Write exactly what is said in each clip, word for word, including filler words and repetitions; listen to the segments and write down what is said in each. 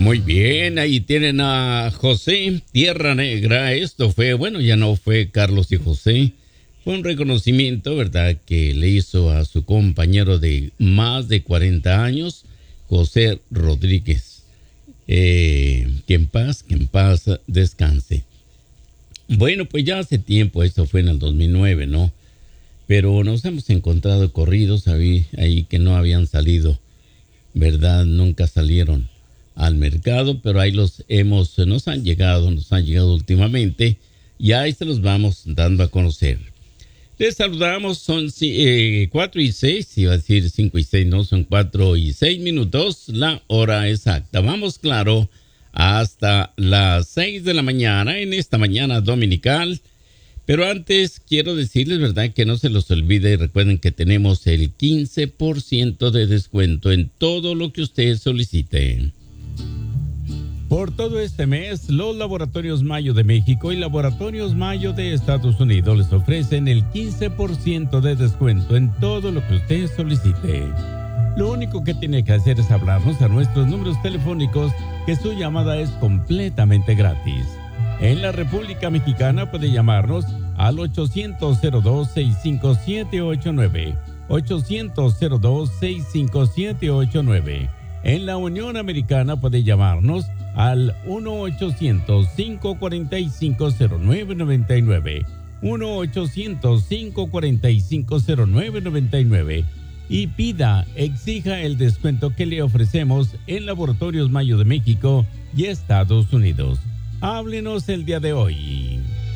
Muy bien, ahí tienen a José, Tierra Negra. Esto fue, bueno, ya no fue Carlos y José. Fue un reconocimiento, ¿verdad?, que le hizo a su compañero de más de cuarenta años, José Rodríguez. Eh, que en paz, que en paz descanse. Bueno, pues ya hace tiempo, esto fue en el dos mil nueve, ¿no? Pero nos hemos encontrado corridos ahí, ahí que no habían salido, ¿verdad? Nunca salieron al mercado, pero ahí los hemos, nos han llegado, nos han llegado últimamente y ahí se los vamos dando a conocer. Les saludamos, son eh, cuatro y seis, iba a decir cinco y seis, no, son cuatro y seis minutos, la hora exacta. Vamos, claro, hasta las seis de la mañana, en esta mañana dominical. Pero antes quiero decirles, ¿verdad?, que no se los olvide y recuerden que tenemos el quince por ciento de descuento en todo lo que usted solicite. Por todo este mes, los Laboratorios Mayo de México y Laboratorios Mayo de Estados Unidos les ofrecen el quince por ciento de descuento en todo lo que usted solicite. Lo único que tiene que hacer es hablarnos a nuestros números telefónicos, que su llamada es completamente gratis. En la República Mexicana puede llamarnos al ochocientos cero dos, sesenta y cinco, siete ocho nueve, ochocientos cero dos, sesenta y cinco, siete ocho nueve. En la Unión Americana puede llamarnos al uno ochocientos, cinco cuatro cinco, cero nueve nueve nueve, uno ochocientos, cinco cuatro cinco, cero nueve nueve nueve, y pida, exija el descuento que le ofrecemos en Laboratorios Mayo de México y Estados Unidos. Háblenos el día de hoy.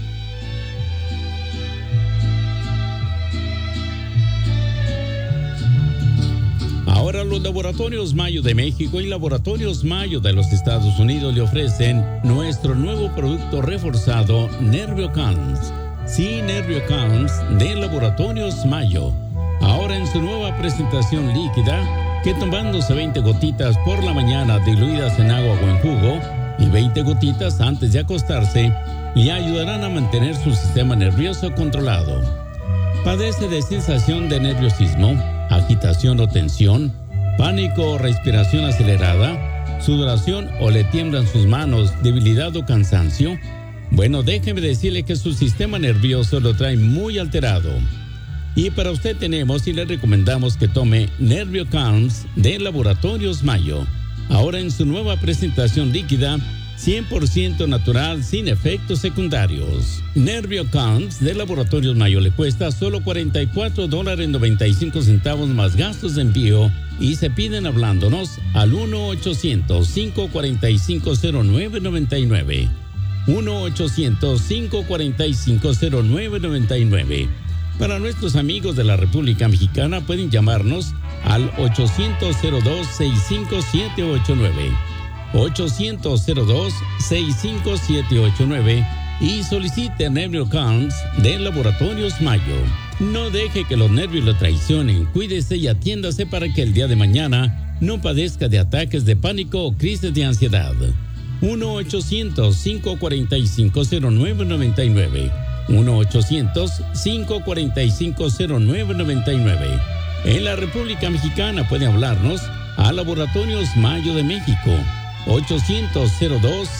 Ahora los Laboratorios Mayo de México y Laboratorios Mayo de los Estados Unidos le ofrecen nuestro nuevo producto reforzado NervioCalms. Sí, NervioCalms de Laboratorios Mayo. Ahora en su nueva presentación líquida, que tomándose veinte gotitas por la mañana diluidas en agua o en jugo y veinte gotitas antes de acostarse, le ayudarán a mantener su sistema nervioso controlado. ¿Padece de sensación de nerviosismo, agitación o tensión, pánico o respiración acelerada, sudoración o le tiemblan sus manos, debilidad o cansancio? Bueno, déjeme decirle que su sistema nervioso lo trae muy alterado. Y para usted tenemos y le recomendamos que tome NervioCalms de Laboratorios Mayo. Ahora en su nueva presentación líquida, cien por ciento natural, sin efectos secundarios. NervioCalms de Laboratorios Mayo le cuesta solo cuarenta y cuatro dólares noventa y cinco centavos más gastos de envío y se piden hablándonos al uno ochocientos, cinco cuatro cinco, cero nueve nueve nueve. uno ochocientos, cinco cuatro cinco, cero nueve nueve nueve. Para nuestros amigos de la República Mexicana pueden llamarnos al ochocientos, cero dos, sesenta y cinco, siete ocho nueve. ochocientos, cero dos, sesenta y cinco, siete ocho nueve y solicite NervioCalms de Laboratorios Mayo. No deje que los nervios lo traicionen. Cuídese y atiéndase para que el día de mañana no padezca de ataques de pánico o crisis de ansiedad. uno ochocientos, cinco cuatro cinco, cero nueve nueve nueve. uno ochocientos, cinco cuatro cinco, cero nueve nueve nueve. En la República Mexicana puede hablarnos a Laboratorios Mayo de México. ochocientos, cero dos,